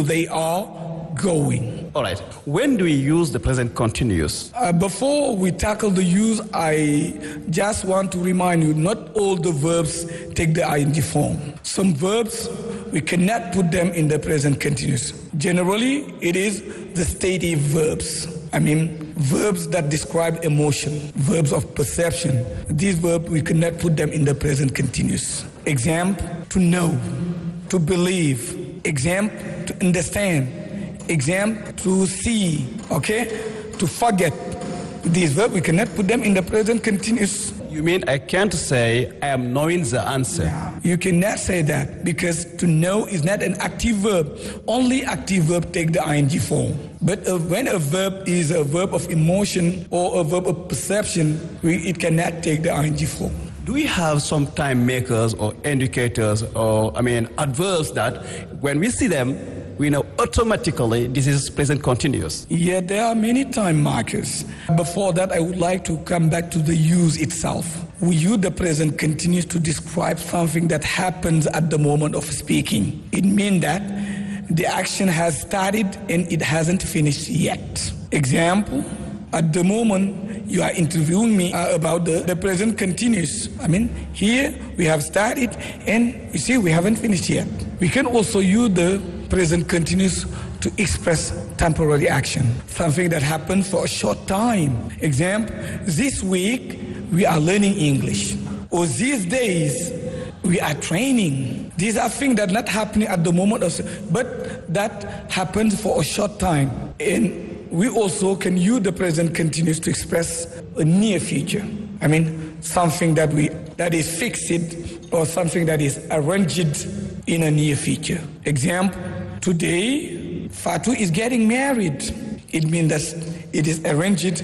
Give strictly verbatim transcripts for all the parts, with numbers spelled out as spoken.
they are going. All right. When do we use the present continuous? Uh, before we tackle the use, I just want to remind you, not all the verbs take the ing form. Some verbs, we cannot put them in the present continuous. Generally, it is the stative verbs. I mean, verbs that describe emotion, verbs of perception. These verbs, we cannot put them in the present continuous. Example, to know, to believe. Example, to understand. Example, to see, okay? To forget. These verbs, we cannot put them in the present continuous. You mean I can't say I am knowing the answer? You cannot say that because to know is not an active verb. Only active verb take the ing form. But uh, when a verb is a verb of emotion or a verb of perception, we, it cannot take the ing form. Do we have some time makers or indicators or, I mean, adverbs that when we see them, we know automatically this is present continuous? Yeah, there are many time markers. Before that, I would like to come back to the use itself. We use the present continuous to describe something that happens at the moment of speaking. It means that the action has started and it hasn't finished yet. Example, at the moment you are interviewing me uh, about the, the present continuous. I mean, here we have started and you see we haven't finished yet. We can also use the present continuous to express temporary action, something that happened for a short time. Example, this week we are learning English, or these days we are training. These are things that are not happening at the moment, of, but that happens for a short time. And we also can use the present continuous to express a near future. I mean, something that we that is fixed or something that is arranged in a near future. Example, today Fatu is getting married. It means that it is arranged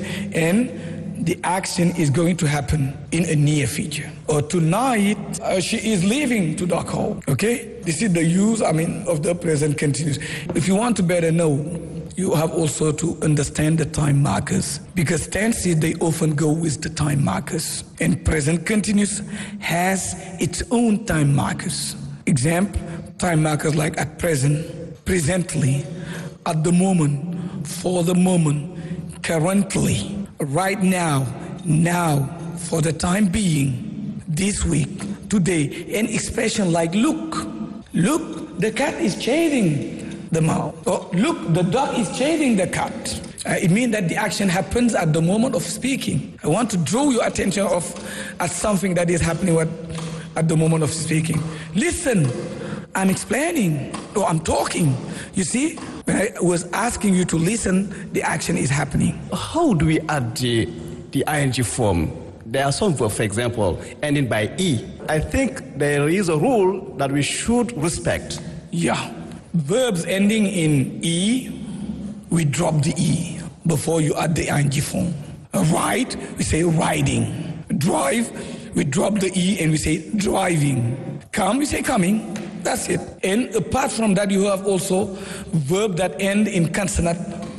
and the action is going to happen in a near future. Or tonight uh, she is leaving to Dhaka. Okay, this is the use, I mean, of the present continuous. If you want to better know, you have also to understand the time markers, because tenses, they often go with the time markers, and present continuous has its own time markers. Example, time markers like at present, presently, at the moment, for the moment, currently, right now, now, for the time being, this week, today. An expression like look, look, the cat is chasing the mouse. Oh, look, the dog is chasing the cat. Uh, it means that the action happens at the moment of speaking. I want to draw your attention of at something that is happening at, at the moment of speaking. Listen, I'm explaining, or I'm talking. You see, when I was asking you to listen, the action is happening. How do we add the, the ing form? There are some verbs, for example, ending by E. I think there is a rule that we should respect. Yeah. Verbs ending in E, we drop the E before you add the ing form. Ride, we say riding. Drive, we drop the E and we say driving. Come, we say coming. That's it. And apart from that, you have also verb that end in consonant,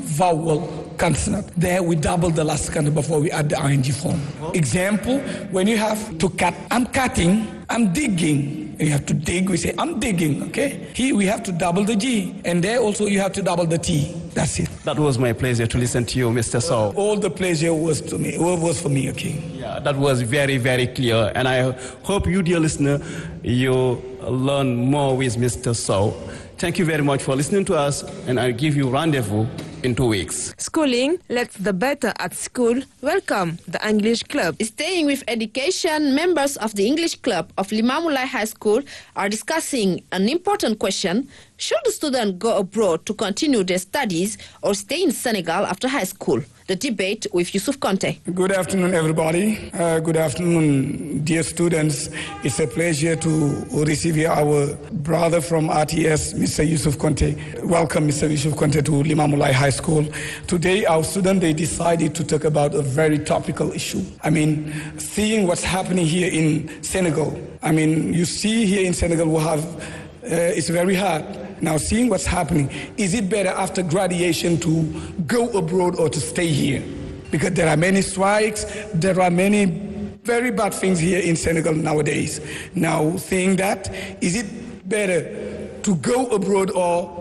vowel, consonant. There we double the last consonant before we add the ing form. Example, when you have to cut, I'm cutting, I'm digging. You have to dig, we say, I'm digging, okay? Here we have to double the G, and there also you have to double the T. That's it. That was my pleasure to listen to you, Mister Sow. All the pleasure was to me, was for me, okay? Yeah, that was very, very clear, and I hope you, dear listener, you learn more with Mister Sow. Thank you very much for listening to us, and I'll give you rendezvous in two weeks. Schooling, let's the better at school. Welcome, the English Club. Staying with education, members of the English Club of Limamulai High School are discussing an important question. Should the student go abroad to continue their studies or stay in Senegal after high school? The debate with Yusuf Conte. Good afternoon, everybody. Uh, good afternoon, dear students. It's a pleasure to receive here our brother from R T S, Mister Yusuf Conte. Welcome, Mister Yusuf Conte, to Limamulai High School. Today, our students, they decided to talk about a very topical issue. I mean, seeing what's happening here in Senegal. I mean, you see here in Senegal, we have, uh, it's very hard. Now, seeing what's happening, is it better after graduation to go abroad or to stay here? Because there are many strikes, there are many very bad things here in Senegal nowadays. Now, seeing that, is it better to go abroad or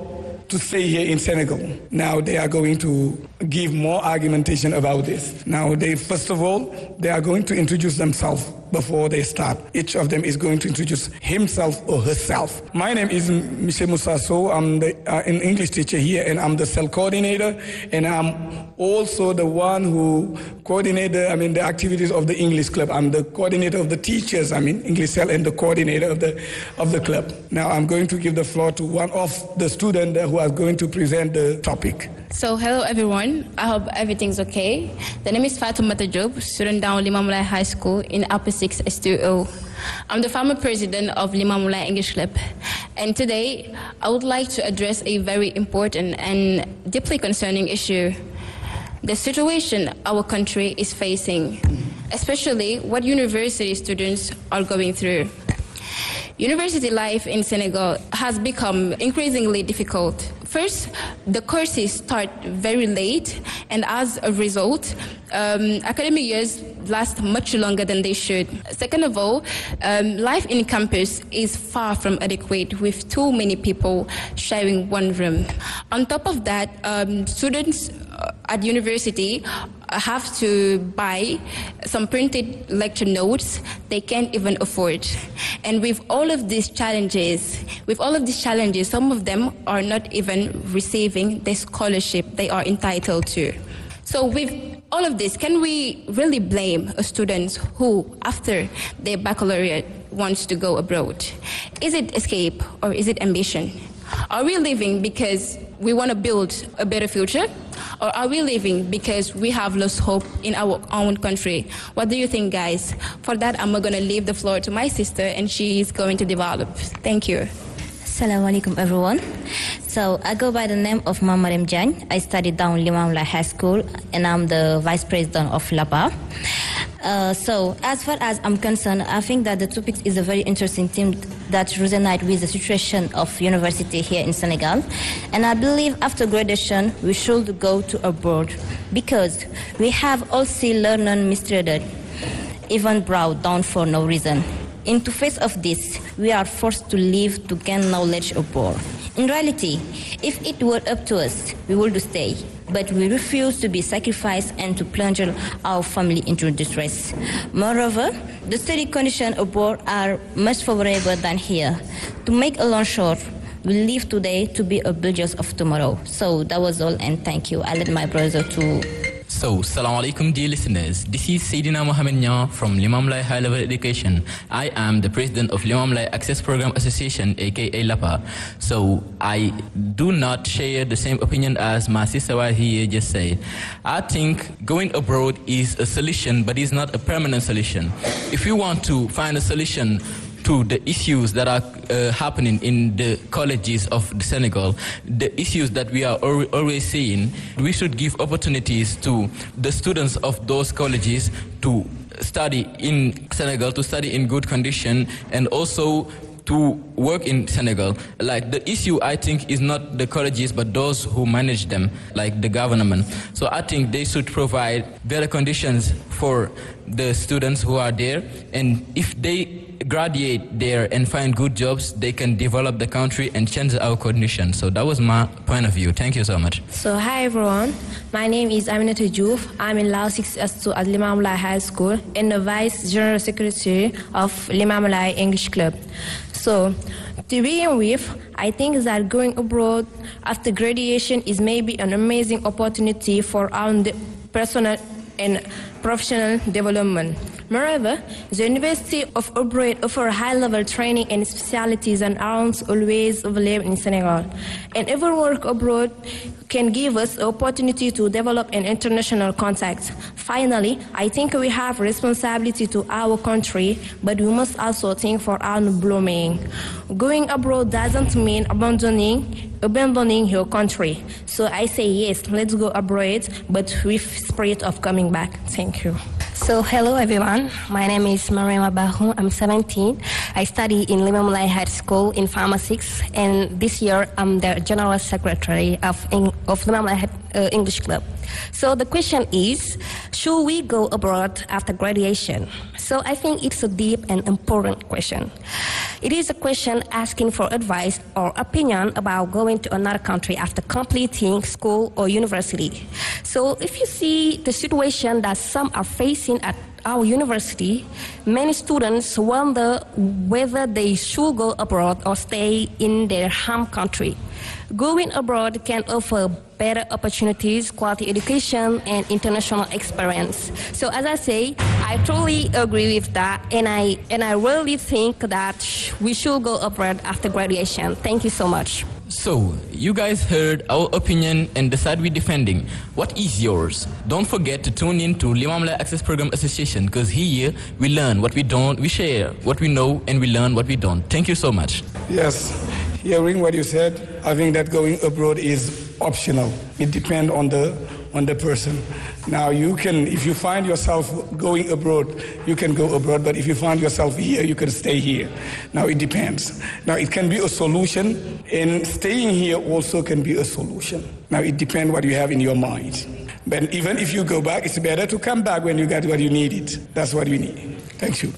to stay here in Senegal. Now they are going to give more argumentation about this. Now they, first of all, they are going to introduce themselves before they start. Each of them is going to introduce himself or herself. My name is Mister Moussa Sow. I'm the, uh, an English teacher here, and I'm the cell coordinator, and I'm also the one who coordinated, I mean, the activities of the English club. I'm the coordinator of the teachers, I mean, English cell, and the coordinator of the of the club. Now I'm going to give the floor to one of the students who are going to present the topic. So hello everyone, I hope everything's okay. The name is Fatoumata Diop, student down Limamoulaye High School in Upper six S two O. I'm the former president of Limamoulaye English Club, and today I would like to address a very important and deeply concerning issue. The situation our country is facing, especially what university students are going through. University life in Senegal has become increasingly difficult. First, the courses start very late, and as a result, um, academic years last much longer than they should. Second of all, um, life in campus is far from adequate, with too many people sharing one room. On top of that, um, students at university have to buy some printed lecture notes they can't even afford. And with all of these challenges, with all of these challenges, some of them are not even receiving the scholarship they are entitled to. So with all of this, can we really blame a student who, after their baccalaureate, wants to go abroad? Is it escape or is it ambition? Are we living because we want to build a better future? Or are we living because we have lost hope in our own country? What do you think, guys? For that, I'm going to leave the floor to my sister, and she is going to develop. Thank you. Assalamu alaikum, everyone. So I go by the name of Mamarem Jan. I studied down Limamoulaye High School, and I'm the vice president of L A P A. Uh, so as far as I'm concerned, I think that the topic is a very interesting theme that resonates with the situation of university here in Senegal. And I believe after graduation, we should go to abroad because we have also learned mistreated, even brought down for no reason. In the face of this, we are forced to live to gain knowledge abroad. In reality, if it were up to us, we would stay. But we refuse to be sacrificed and to plunge our family into distress. Moreover, the study conditions abroad are much favorable than here. To make a long short, we live today to be a builders of tomorrow. So that was all, and thank you. I let my brother to... So, Assalamu alaikum, dear listeners. This is Sayyidina Mohamed Nya from Limamoulaye High Level Education. I am the president of Limamoulaye Access Program Association, aka L A P A. So, I do not share the same opinion as my sister here just said. I think going abroad is a solution, but it's not a permanent solution. If you want to find a solution to the issues that are uh, happening in the colleges of the Senegal, the issues that we are al always seeing, we should give opportunities to the students of those colleges to study in Senegal, to study in good condition, and also to work in Senegal. Like, the issue, I think, is not the colleges, but those who manage them, like the government. So I think they should provide better conditions for the students who are there, and if they graduate there and find good jobs, they can develop the country and change our condition. So that was my point of view. Thank you so much. So hi everyone, my name is Aminata Diouf. I'm in Lao six S two at Limamoulaye High School and the Vice General Secretary of Limamoulaye English Club. So to begin with, I think that going abroad after graduation is maybe an amazing opportunity for our personal and professional development. Moreover, the University of Abroad offers high-level training and specialties and aren't always available in Senegal. And every work abroad can give us the opportunity to develop an international contact. Finally, I think we have responsibility to our country, but we must also think for our blooming. Going abroad doesn't mean abandoning abandoning your country. So I say yes, let's go abroad, but with spirit of coming back. Thank you. So hello everyone, my name is Mariama Bahu, I'm seventeen. I study in Limamoulaye High School in Pharmacy, and this year I'm the General Secretary of, of Limamoulaye uh, English Club. So the question is, should we go abroad after graduation? So I think it's a deep and important question. It is a question asking for advice or opinion about going to another country after completing school or university. So if you see the situation that some are facing at our university, many students wonder whether they should go abroad or stay in their home country. Going abroad can offer better opportunities, quality education, and international experience. So as I say, I totally agree with that, and I and I really think that sh- we should go abroad after graduation. Thank you so much. So, you guys heard our opinion and the side we're defending. What is yours? Don't forget to tune in to Limamoulaye Access Program Association, because here we learn what we don't, we share what we know, and we learn what we don't. Thank you so much. Yes, hearing what you said, I think that going abroad is optional. It depends on the on the person. Now you can, if you find yourself going abroad, you can go abroad, but if you find yourself here, you can stay here. Now it depends. Now it can be a solution, and staying here also can be a solution. Now it depends what you have in your mind. But even if you go back, it's better to come back when you got what you needed. That's what we need. Thank you.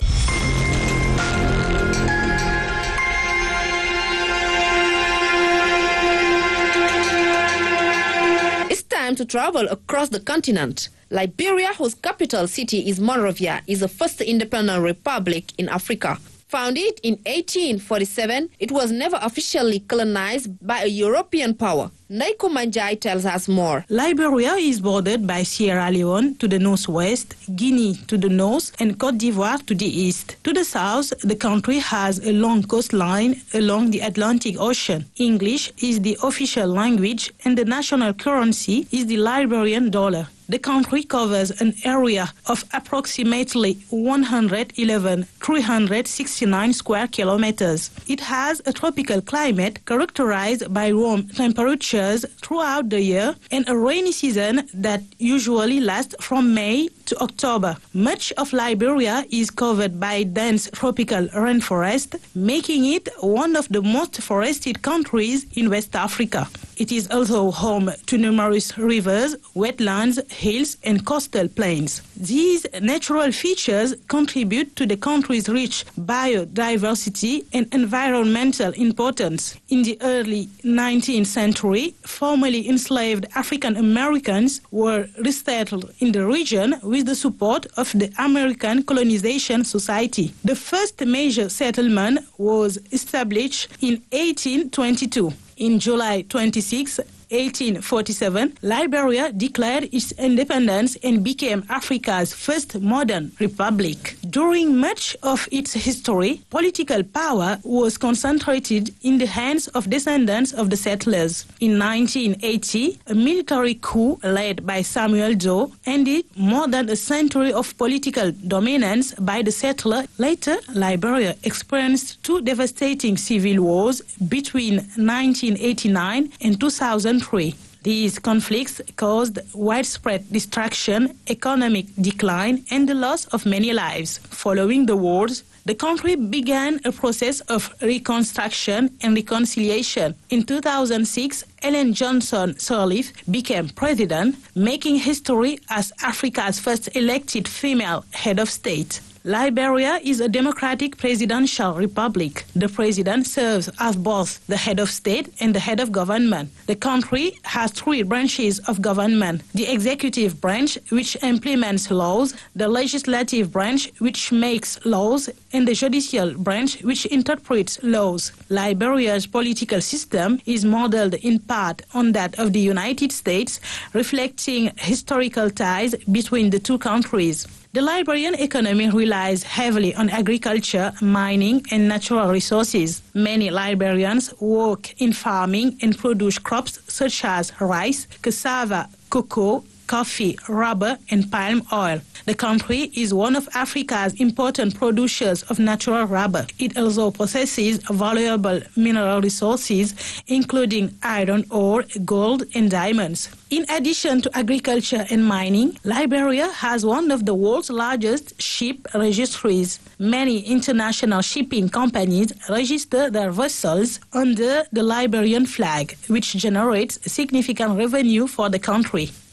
Time to travel across the continent. Liberia, whose capital city is Monrovia, is the first independent republic in Africa. Founded in eighteen forty-seven, it was never officially colonized by a European power. Naiko Manjai tells us more. Liberia is bordered by Sierra Leone to the northwest, Guinea to the north, and Côte d'Ivoire to the east. To the south, the country has a long coastline along the Atlantic Ocean. English is the official language, and the national currency is the Liberian dollar. The country covers an area of approximately one hundred eleven thousand three hundred sixty-nine square kilometers. It has a tropical climate characterized by warm temperatures throughout the year and a rainy season that usually lasts from May to October. Much of Liberia is covered by dense tropical rainforest, making it one of the most forested countries in West Africa. It is also home to numerous rivers, wetlands, hills, and coastal plains. These natural features contribute to the country's rich biodiversity and environmental importance. In the early nineteenth century, formerly enslaved African Americans were resettled in the region with the support of the American Colonization Society. The first major settlement was established in eighteen twenty-two. In July twenty-sixth, eighteen forty-seven, Liberia declared its independence and became Africa's first modern republic. During much of its history, political power was concentrated in the hands of descendants of the settlers. In nineteen eighty, a military coup led by Samuel Doe ended more than a century of political dominance by the settler. Later, Liberia experienced two devastating civil wars between nineteen eighty-nine and two thousand three. These conflicts caused widespread destruction, economic decline, and the loss of many lives. Following the wars, the country began a process of reconstruction and reconciliation. In two thousand six, Ellen Johnson Sirleaf became president, making history as Africa's first elected female head of state. Liberia is a democratic presidential republic. The president serves as both the head of state and the head of government. The country has three branches of government: the executive branch, which implements laws, the legislative branch, which makes laws, and the judicial branch, which interprets laws. Liberia's political system is modeled in part on that of the United States, reflecting historical ties between the two countries. The Liberian economy relies heavily on agriculture, mining, and natural resources. Many Liberians work in farming and produce crops such as rice, cassava, cocoa, coffee, rubber, and palm oil. The country is one of Africa's important producers of natural rubber. It also possesses valuable mineral resources, including iron ore, gold, and diamonds. In addition to agriculture and mining, Liberia has one of the world's largest ship registries. Many international shipping companies register their vessels under the Liberian flag, which generates significant revenue for the country. Despite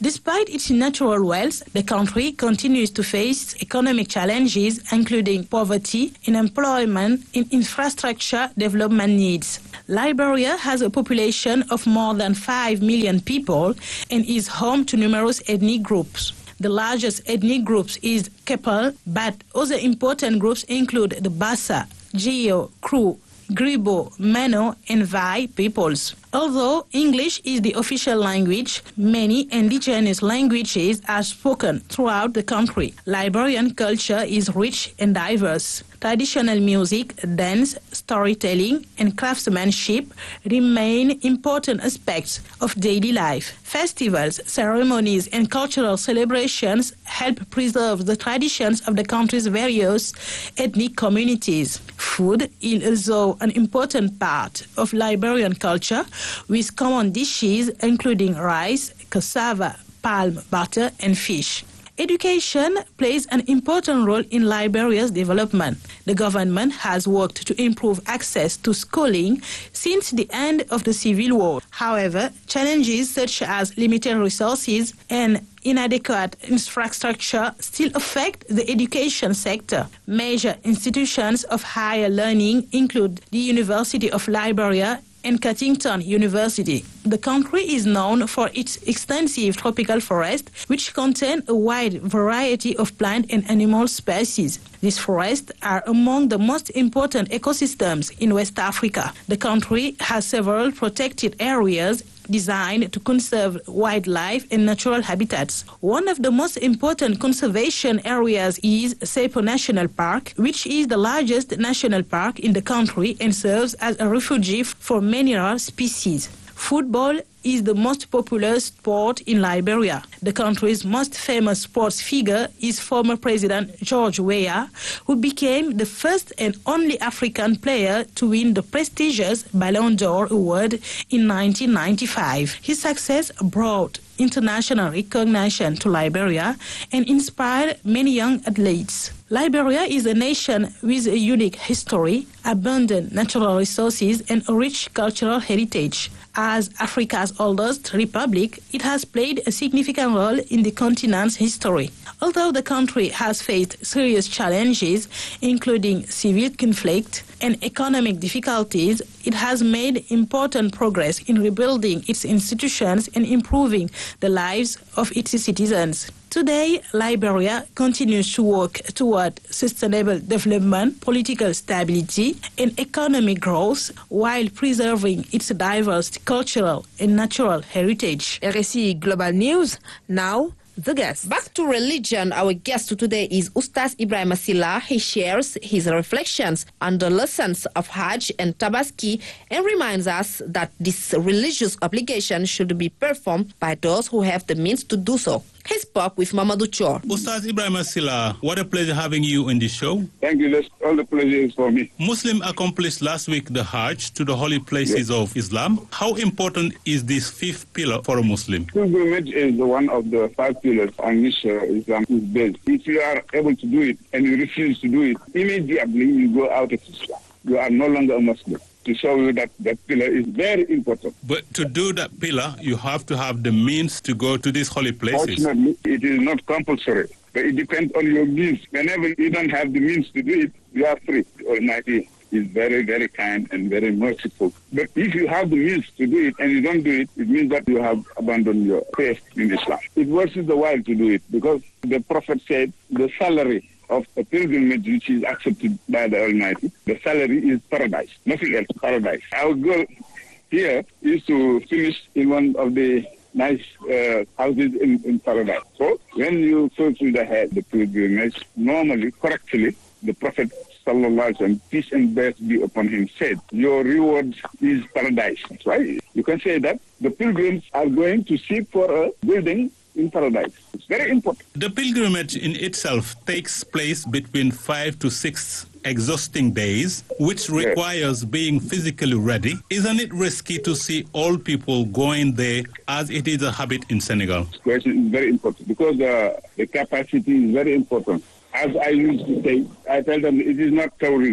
Despite its natural wealth, the country continues to face economic challenges, including poverty, unemployment, and infrastructure development needs. Liberia has a population of more than five million people and is home to numerous ethnic groups. The largest ethnic groups is Kepal, but other important groups include the Bassa, Geo, Kru, Gribo, Mano, and Vai peoples. Although English is the official language, many indigenous languages are spoken throughout the country. Liberian culture is rich and diverse. Traditional music, dance, storytelling, and craftsmanship remain important aspects of daily life. Festivals, ceremonies, and cultural celebrations help preserve the traditions of the country's various ethnic communities. Food is also an important part of Liberian culture, with common dishes including rice, cassava, palm butter, and fish. Education plays an important role in Liberia's development. The government has worked to improve access to schooling since the end of the Civil War. However, challenges such as limited resources and inadequate infrastructure still affect the education sector. Major institutions of higher learning include the University of Liberia and Cuttington University. The country is known for its extensive tropical forest, which contain a wide variety of plant and animal species. These forests are among the most important ecosystems in West Africa. The country has several protected areas designed to conserve wildlife and natural habitats. One of the most important conservation areas is Sepo National Park, which is the largest national park in the country and serves as a refuge for many rare species. Football is the most popular sport in Liberia. The country's most famous sports figure is former President George Weah, who became the first and only African player to win the prestigious Ballon d'Or award in nineteen ninety-five. His success brought international recognition to Liberia and inspired many young athletes. Liberia is a nation with a unique history, abundant natural resources, and a rich cultural heritage. As Africa's oldest republic, it has played a significant role in the continent's history. Although the country has faced serious challenges, including civil conflict and economic difficulties, it has made important progress in rebuilding its institutions and improving the lives of its citizens. Today, Liberia continues to work toward sustainable development, political stability, and economic growth while preserving its diverse cultural and natural heritage. R S I Global News, now the guest. Back to religion, our guest today is Ustaz Ibrahim Silla. He shares his reflections on the lessons of Hajj and Tabaski and reminds us that this religious obligation should be performed by those who have the means to do so. He spoke with Mamadou Chor. Ustaz Ibrahim Silla, what a pleasure having you in the show. Thank you. That's all the pleasure is for me. Muslim accomplished last week the Hajj to the holy places yes. of Islam. How important is this fifth pillar for a Muslim? Pilgrimage is one of the five pillars on which uh, Islam is based. If you are able to do it and you refuse to do it, immediately you go out of Islam. You are no longer a Muslim. To show you that that pillar is very important. But to do that pillar, you have to have the means to go to these holy places. Fortunately, it is not compulsory, but it depends on your means. Whenever you don't have the means to do it, you are free. Almighty is very, very kind and very merciful. But if you have the means to do it and you don't do it, it means that you have abandoned your faith in Islam. It worth the while to do it because the Prophet said the salary of a pilgrimage which is accepted by the Almighty, the salary is paradise, nothing else, paradise. Our goal here is to finish in one of the nice uh, houses in, in paradise. So when you fulfill the head, the pilgrimage, normally, correctly, the Prophet Sallallahu Alaihi Wasallam, peace and blessings be upon him, said, your reward is paradise. Right? You can say that the pilgrims are going to seek for a building in paradise. It's very important. The pilgrimage in itself takes place between five to six exhausting days, which requires yes. being physically ready. Isn't it risky to see all people going there as it is a habit in Senegal? This question is very important because uh, the capacity is very important. As I used to say, I tell them it is not terrorism.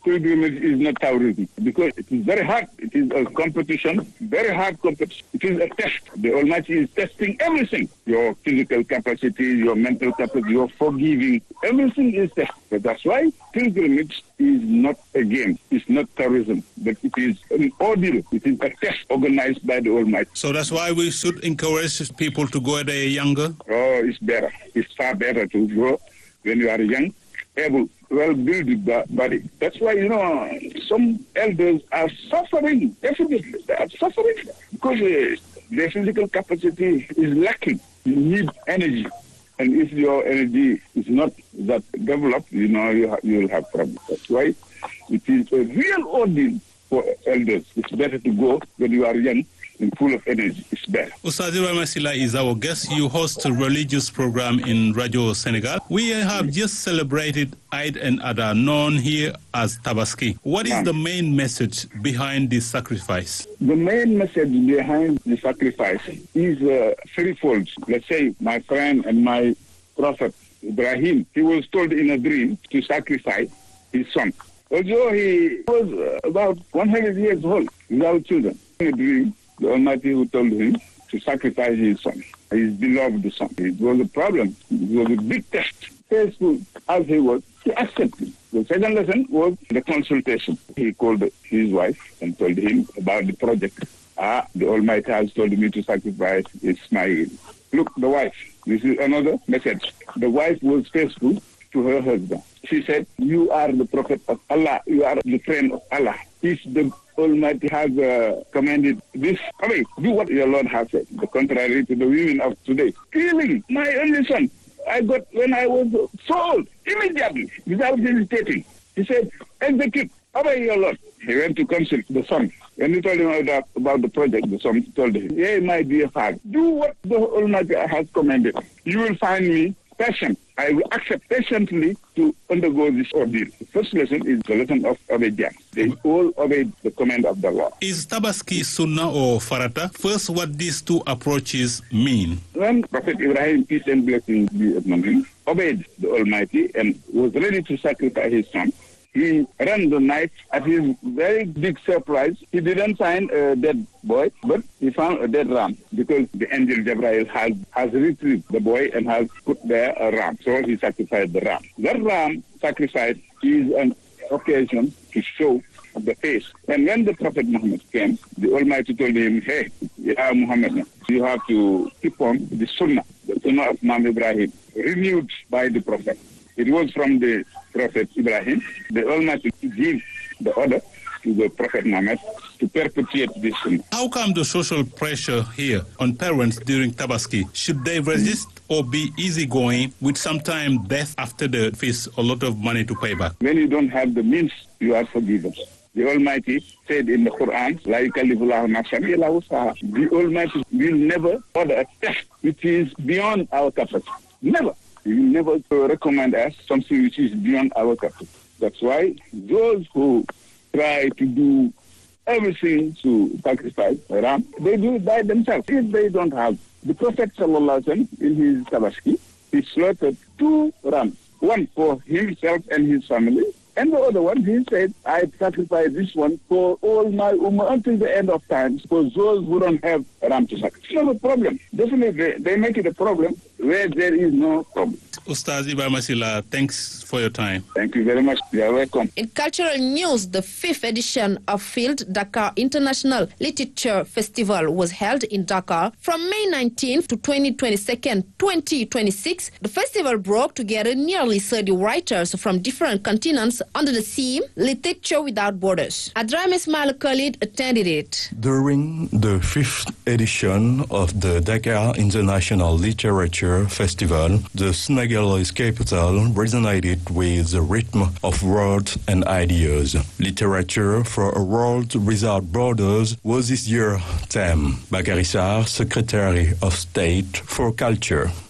pilgrimage is not terrorism because it is very hard. It is a competition, very hard competition. It is a test. The Almighty is testing everything. Your physical capacity, your mental capacity, your forgiving. Everything is tested. But that's why pilgrimage is not a game. It's not terrorism. But it is an ordeal. It is a test organized by the Almighty. So that's why we should encourage people to go there younger? Oh, it's better. It's far better to go when you are young, able, well-built body. That's why, you know, some elders are suffering, definitely. They are suffering because uh, their physical capacity is lacking. You need energy. And if your energy is not that developed, you know, you, ha- you will have problems. That's why it is a real ordeal for elders. It's better to go when you are young and full of energy. It's better. Ustaz Ibrahima Silla is our guest. You host a religious program in Radio Senegal. We have just celebrated Eid al-Adha, known here as Tabaski. What is the main message behind this sacrifice? The main message behind the sacrifice is uh, threefold. Let's say my friend and my prophet Ibrahim, he was told in a dream to sacrifice his son. Although he was uh, about one hundred years old without children. In a dream, the Almighty who told him to sacrifice his son, his beloved son. It was a problem. It was a big test. Faithful as he was, he accepted. The second lesson was the consultation. He called his wife and told him about the project. Ah, the Almighty has told me to sacrifice Ismail. Look, the wife. This is another message. The wife was faithful to her husband. She said, you are the prophet of Allah. You are the friend of Allah. If the Almighty has uh, commanded this, I mean, do what your Lord has said. The contrary to the women of today. Killing my only son. I got when I was so old, immediately, without hesitating. He said, execute, obey your Lord. He went to consult the son. When he told him about, about the project, the son told him, hey, my dear father, do what the Almighty has commanded. You will find me patient. I will accept patiently to undergo this ordeal. The first lesson is the lesson of obedience. They all obeyed the command of the Lord. Is Tabaski Sunnah or Farata? First, what these two approaches mean? When Prophet Ibrahim, peace and blessings be upon him, obeyed the Almighty and was ready to sacrifice his son, he ran the night. At his very big surprise, he didn't find a dead boy, but he found a dead ram because the angel Gabriel has, has retrieved the boy and has put there a ram. So he sacrificed the ram. That ram sacrifice is an occasion to show the face. And when the Prophet Muhammad came, the Almighty told him, hey, Ya Muhammad, you have to keep on the Sunnah, the Sunnah of Imam Ibrahim, renewed by the Prophet. It was from the Prophet Ibrahim. The Almighty gave the order to the Prophet Muhammad to perpetuate this Sunnah. How come the social pressure here on parents during Tabaski? Should they resist or be easygoing with sometimes death after they face a lot of money to pay back? When you don't have the means, you are forgiven. The Almighty said in the Quran, La yukallifullahu nafsan illa wus'aha. The Almighty will never order a test which is beyond our capacity. Never. He will never recommend us something which is beyond our capacity. That's why those who try to do everything to sacrifice a ram, they do it by themselves. If they don't have, the Prophet Sallallahu Alaihi Wasallam in his Tabaski, he slaughtered two rams, one for himself and his family, and the other one, he said, I sacrifice this one for all my ummah until the end of time, for those who don't have a ram to sacrifice. It's not a problem. Definitely, they, they make it a problem where there is no problem. Ustaz Ibrahima Silla, thanks for your time. Thank you very much. You are welcome. In cultural news, the fifth edition of Field Dakar International Literature Festival was held in Dakar from May nineteenth to twenty-second, twenty twenty-six. The festival brought together nearly thirty writers from different continents under the theme Literature Without Borders. Adram Ismail Khalid attended it. During the fifth edition of the Dakar International Literature Festival, the Senegalese capital resonated with the rhythm of words and ideas. Literature for a world without borders was this year's theme. Bakary Sarr, Secretary of State for Culture.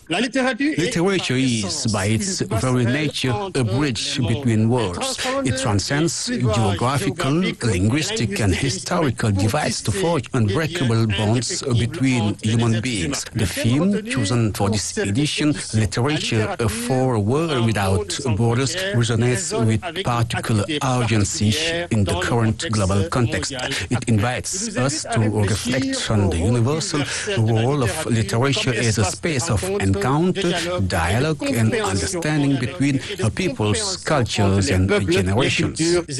Literature is, by its very nature, a bridge between worlds. It transcends geographical, linguistic, and historical divides to forge unbreakable bonds between human beings. The theme chosen for this edition, Literature for a World Without Borders, resonates with particular urgency in the current global context. It invites us to reflect on the universal role of literature as a space of encounter, dialogue, and understanding between peoples, cultures, and generations.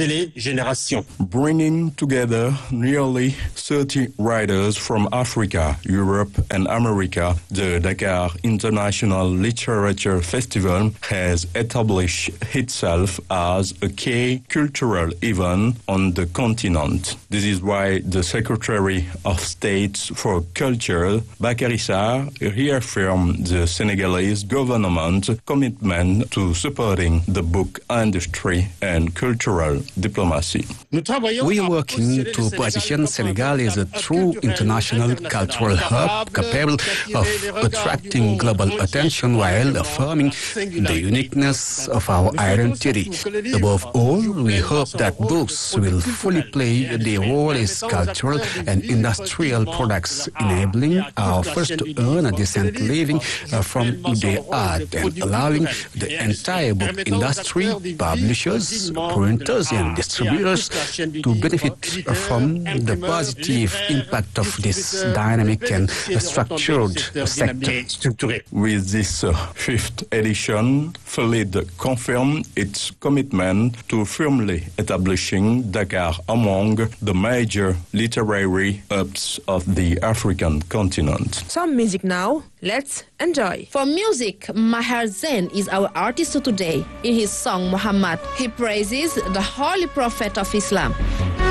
Bringing together nearly thirty writers from Africa, Europe, and America, the Dakar International Literature Festival has established itself as a key cultural event on the continent. This is why the Secretary of State for Culture, Bakary Sarr, reaffirmed the Senegalese government's commitment to supporting the book industry and cultural diplomacy. We are working to position Senegal as a true international cultural hub capable of attracting global attention while affirming the uniqueness of our identity. Above all, we hope that books will fully play their role as cultural and industrial products, enabling our first to earn a decent living uh, from their art and allowing the entire book industry, publishers, printers, and distributors to benefit from the positive impact of this dynamic and structured sector. With this uh, fifth edition, Felid confirmed its commitment to firmly establishing Dakar among the major literary hubs of the African continent. Some music now. Let's enjoy. For music, Maher Zain is our artist today. In his song Muhammad, he praises the holy prophet of Islam.